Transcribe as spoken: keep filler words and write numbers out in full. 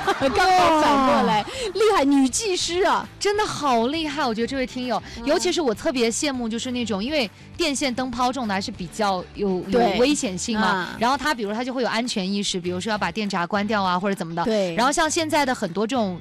刚好反过来，厉害，女技师啊， 真的好厉害！我觉得这位听友，嗯、尤其是我特别羡慕，就是那种因为电线灯泡这种的还是比较有有危险性嘛，嗯、然后他比如他就会有安全意识，比如说要把电闸关掉啊或者怎么的。 对。 然后像现在的很多这种